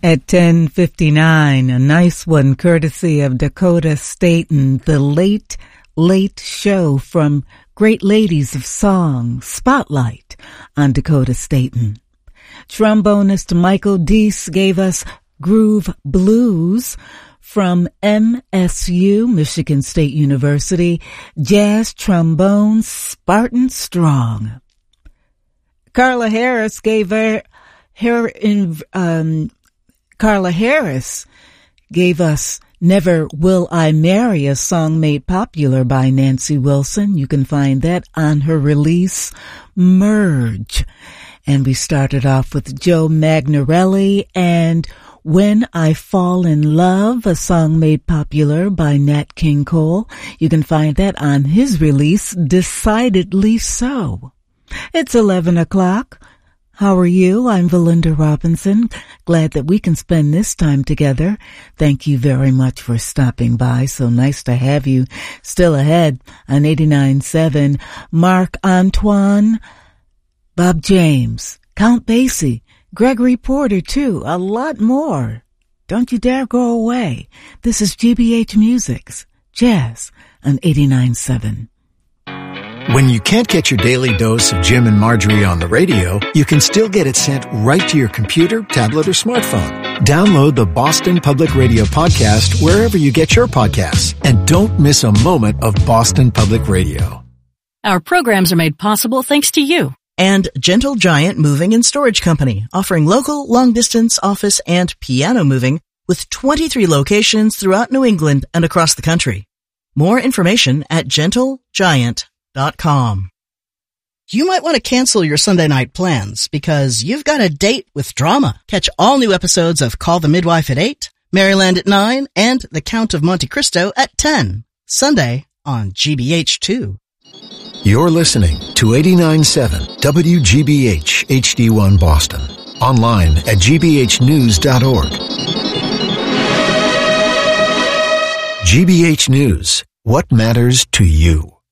At 10:59, a nice one courtesy of Dakota Staton, The Late Late Show from Great Ladies of Song, Spotlight on Dakota Staton. Trombonist Michael Deese gave us Groove Blues from MSU, Michigan State University, jazz trombone Spartan Strong. Carla Harris gave Carla Harris gave us Never Will I Marry, a song made popular by Nancy Wilson. You can find that on her release, Merge. And we started off with Joe Magnarelli and When I Fall in Love, a song made popular by Nat King Cole. You can find that on his release, Decidedly So. It's 11 o'clock. How are you? I'm Valinda Robinson. Glad that we can spend this time together. Thank you very much for stopping by. So nice to have you. Still ahead on 89.7, Mark Antoine, Bob James, Count Basie, Gregory Porter too, a lot more. Don't you dare go away. This is GBH Music's Jazz on 89.7. When you can't get your daily dose of Jim and Marjorie on the radio, you can still get it sent right to your computer, tablet, or smartphone. Download the Boston Public Radio podcast wherever you get your podcasts. And don't miss a moment of Boston Public Radio. Our programs are made possible thanks to you. And Gentle Giant Moving and Storage Company, offering local, long-distance, office, and piano moving with 23 locations throughout New England and across the country. More information at gentlegiant.com. You might want to cancel your Sunday night plans because you've got a date with drama. Catch all new episodes of Call the Midwife at 8, Maryland at 9, and The Count of Monte Cristo at 10, Sunday on GBH2. You're listening to 89.7 WGBH HD1 Boston. Online at gbhnews.org. GBH News. What matters to you?